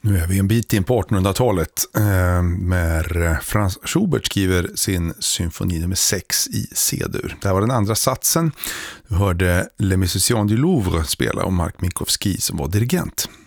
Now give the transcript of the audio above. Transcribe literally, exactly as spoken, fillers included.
Nu är vi en bit in på artonhundratalet eh, när Franz Schubert skriver sin symfoni nummer sex i C-dur. Det här var den andra satsen. Du hörde Les Musiciens du Louvre spela och Mark Minkowski som var dirigent.